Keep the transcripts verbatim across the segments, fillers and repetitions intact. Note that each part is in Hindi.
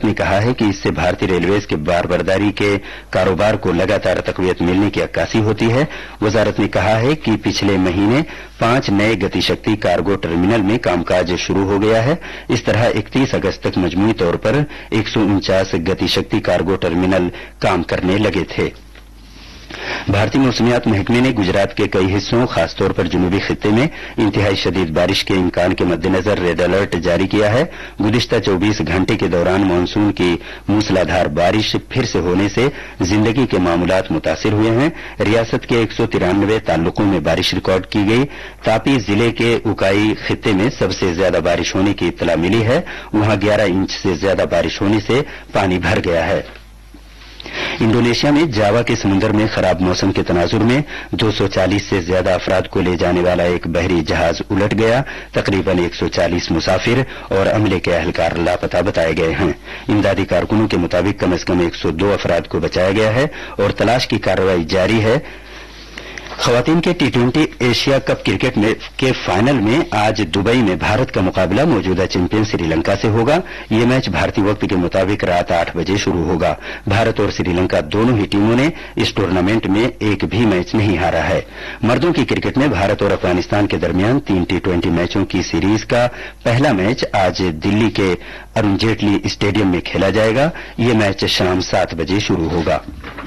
ने कहा है कि इससे भारतीय रेलवेज के बारबरदारी के कारोबार को लगातार तकवीयत मिलने की अक्कासी होती है। वजारत ने कहा है कि पिछले महीने पांच नए गतिशक्ति कार्गो टर्मिनल में कामकाज शुरू हो गया है। इस तरह इकतीस अगस्त तक मजमूई तौर पर एक सौ उनचास गतिशक्ति कार्गो टर्मिनल काम करने लगे थे। भारतीय मौसमियात महकमे ने गुजरात के कई हिस्सों, खासतौर पर जुनूबी खित्ते में इंतहाई शदीद बारिश के इम्कान के मद्देनजर रेड अलर्ट जारी किया है। गुज़िश्ता चौबीस घंटे के दौरान मानसून की मूसलाधार बारिश फिर से होने से जिंदगी के मामूलात मुतासिर हुए हैं। रियासत के एक सौ तिरानवे ताल्लुकों में बारिश रिकॉर्ड की गई। तापी जिले के उकाई खित्ते में सबसे ज्यादा बारिश होने की इत्तला मिली है। वहां ग्यारह इंच से ज्यादा बारिश होने से पानी भर गया है। इंडोनेशिया में जावा के समुद्र में खराब मौसम के तनाजुर में दो सौ चालीस से ज्यादा अफराद को ले जाने वाला एक बहरी जहाज उलट गया। तकरीबन एक सौ चालीस मुसाफिर और अमले के अहलकार लापता बताए गए हैं। इमदादी कारकुनों के मुताबिक कम से कम एक सौ दो अफराद को बचाया गया है और तलाश की कार्रवाई जारी है। खवातीन के T twenty Asia cup cricket में के फाइनल में आज दुबई में भारत का मुकाबला मौजूदा चैंपियन श्रीलंका से होगा। ये मैच भारतीय वक्त के मुताबिक रात आठ बजे शुरू होगा। भारत और श्रीलंका दोनों ही टीमों ने इस टूर्नामेंट में एक भी मैच नहीं हारा है। मर्दों की क्रिकेट में भारत और अफगानिस्तान के दरमियान तीन टी ट्वेंटी मैचों की सीरीज का पहला मैच आज दिल्ली के अरुण जेटली स्टेडियम में खेला जाएगा। ये मैच शाम सात बजे शुरू होगा।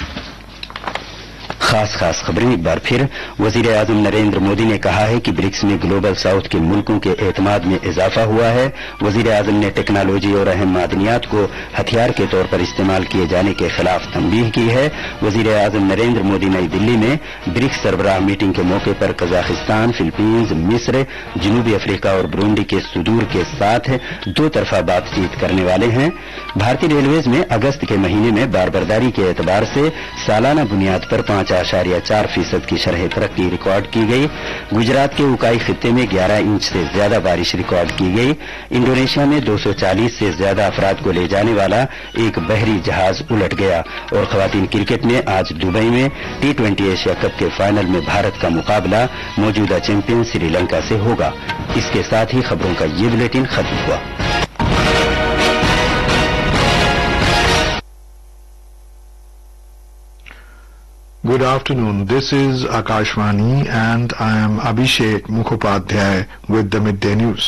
खास खास खबरें एक बार फिर। वजीर आजम नरेंद्र मोदी ने कहा है कि ब्रिक्स में ग्लोबल साउथ के मुल्कों के एतमाद में इजाफा हुआ है। वजीर आजम ने टेक्नोलॉजी और अहम मादनियात को हथियार के तौर पर इस्तेमाल किए जाने के खिलाफ तंबीह की है। वजीर आजम नरेंद्र मोदी नई दिल्ली में ब्रिक्स सरबराह मीटिंग के मौके पर कजाकिस्तान, फिलीपींस, मिस्र, जनूबी अफ्रीका और ब्रूंडी के सुदूर के साथ दो तरफा बातचीत करने वाले हैं। भारतीय रेलवेज में अगस्त के महीने में बारबरदारी के एतबार से सालाना बुनियाद पर पांच आशारिया चार फीसद की शरह तरक्की रिकॉर्ड की गई। गुजरात के उकाई खित्ते में ग्यारह इंच से ज्यादा बारिश रिकॉर्ड की गई। इंडोनेशिया में दो सौ चालीस से ज्यादा अफराद को ले जाने वाला एक बहरी जहाज उलट गया। और खवातीन क्रिकेट में आज दुबई में टी ट्वेंटी एशिया कप के फाइनल में भारत का मुकाबला मौजूदा चैंपियन श्रीलंका से होगा। इसके साथ ही खबरों का ये बुलेटिन खत्म हुआ। Good afternoon. This is Akashvani and I am Abhishek Mukhopadhyay with the Midday News.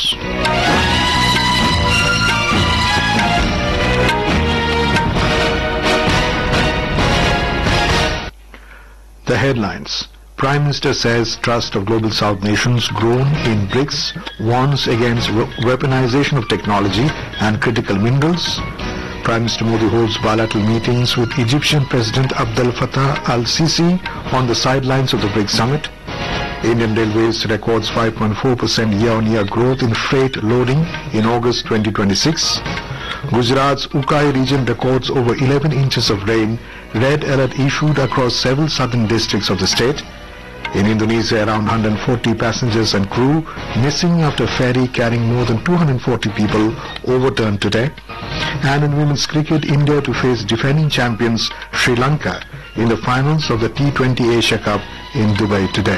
The headlines. Prime Minister says trust of Global South nations grown in BRICS, warns against weaponization of technology and critical minerals. Prime Minister Modi holds bilateral meetings with Egyptian President Abdel Fattah al-Sisi on the sidelines of the BRICS summit. Indian Railways records five point four percent year-on-year growth in freight loading in August twenty twenty-six. Gujarat's Ukai region records over eleven inches of rain. Red alert issued across several southern districts of the state. In Indonesia, around one hundred forty passengers and crew missing after ferry carrying more than two hundred forty people overturned today. And in women's cricket, India to face defending champions Sri Lanka in the finals of the T twenty Asia Cup in Dubai today.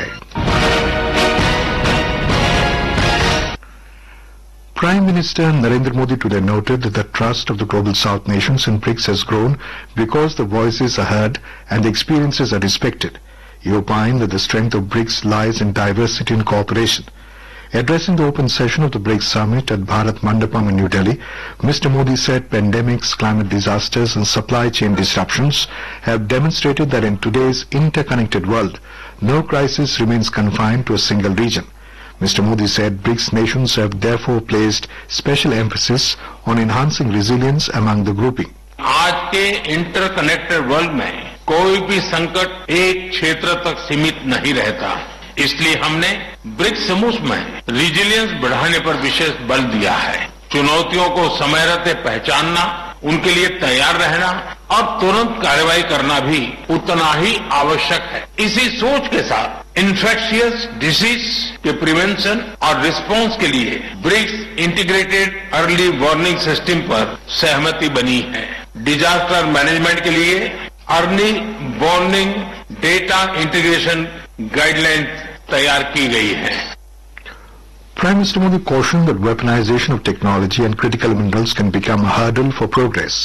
Prime Minister Narendra Modi today noted that the trust of the Global South nations in BRICS has grown because the voices are heard and the experiences are respected. He opined that the strength of BRICS lies in diversity and cooperation. Addressing the open session of the BRICS summit at Bharat Mandapam in New Delhi, Mister Modi said pandemics, climate disasters and supply chain disruptions have demonstrated that in today's interconnected world, no crisis remains confined to a single region. Mister Modi said BRICS nations have therefore placed special emphasis on enhancing resilience among the grouping. आज के इंटरकनेक्टेड वर्ल्ड में कोई भी संकट एक क्षेत्र तक सीमित नहीं रहता। इसलिए हमने ब्रिक्स समूह में रिजिलियंस बढ़ाने पर विशेष बल दिया है। चुनौतियों को समय रहते पहचानना, उनके लिए तैयार रहना और तुरंत कार्रवाई करना भी उतना ही आवश्यक है। इसी सोच के साथ इन्फेक्शियस डिसीज के प्रिवेंशन और रिस्पांस के लिए BRICS integrated early warning system पर सहमति बनी है। डिजास्टर मैनेजमेंट के लिए early warning data integration guidelines तैयार की गई है। Prime Minister Modi cautioned that weaponization of technology and critical minerals can become a hurdle for progress.